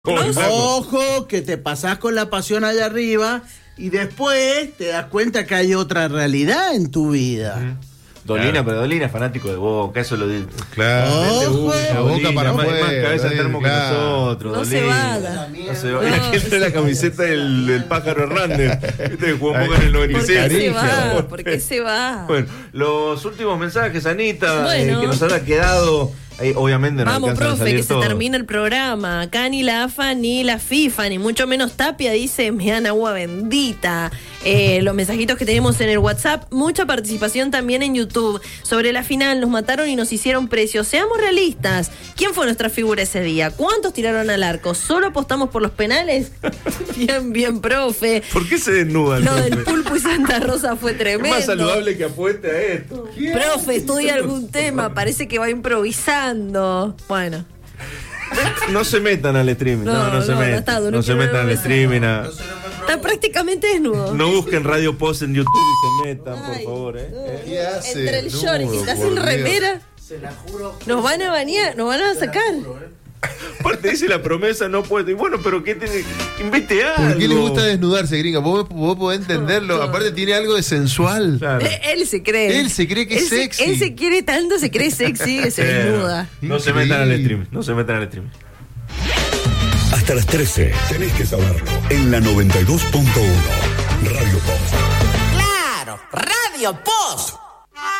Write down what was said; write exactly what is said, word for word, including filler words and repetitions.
Ojo, que te pasás con la pasión allá arriba y después te das cuenta que hay otra realidad en tu vida. Uh-huh. Dolina, claro. Pero Dolina es fanático de Boca, eso lo dice. Claro, Ojo, la Boca para más, afuera, más cabeza Dolina, termo claro. que nosotros. No Dolina. se vada. No se va. Y aquí entra la camiseta del, del Pájaro Hernández. Viste que jugó Boca en el noventa y seis. ¿Por qué se va? ¿Por qué se va? Bueno, los últimos mensajes, Anita, Bueno. eh, que nos habrá quedado. Ahí, obviamente no Vamos, alcanzan a profe, salir que todo. se termina el programa. Acá ni la A F A ni la FIFA, ni mucho menos Tapia dice me dan agua bendita. Eh, los mensajitos que tenemos en el WhatsApp, mucha participación también en YouTube. Sobre la final, nos mataron y nos hicieron precios. Seamos realistas. ¿Quién fue nuestra figura ese día? ¿Cuántos tiraron al arco? ¿Solo apostamos por los penales? Bien, bien, profe. ¿Por qué se desnudan? Lo del Pulpo y Santa Rosa fue Es tremendo. más saludable que apueste a esto. Profe, estudia algún tema, parece que va improvisando. Bueno. No se metan al streaming. No, no, No, se no, metan. no está, no no se quiero metan al ver streaming. a- Está prácticamente desnudo. No busquen Radio Post en YouTube y se metan, Ay, por favor. ¿eh? no. ¿Eh? ¿Qué hace? Entre el No, short y que estás por en Dios. remera, Se la juro. nos van a bañar, nos van a sacar. Aparte dice la promesa no puede. Y bueno, pero ¿qué tiene? Invite algo. ¿Por qué le gusta desnudarse, gringa? Vos, vos podés entenderlo. No. Aparte tiene algo de sensual. Claro. Eh, Él se cree. Él se cree que es Él se- sexy. Él se quiere tanto, se cree sexy que se Pero desnuda. No se metan al streaming. No se metan al streaming. Hasta las trece, tenés que saberlo. En la noventa y dos punto uno, Radio Post. Claro, Radio Post.